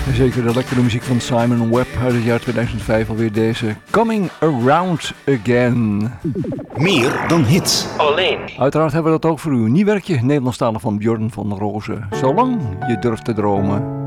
Zeker de lekkere muziek van Simon Webb uit het jaar 2005 alweer deze Coming Around Again. Meer dan hits. Alleen. Uiteraard hebben we dat ook voor u. Nieuw werkje, Nederlandstalig van Björn van Rozen. Zolang je durft te dromen.